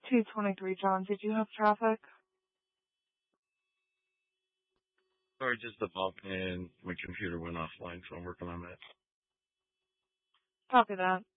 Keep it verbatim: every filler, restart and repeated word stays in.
two twenty-three, John. Did you have traffic? Sorry, just a bump, and my computer went offline, so I'm working on that. Copy that.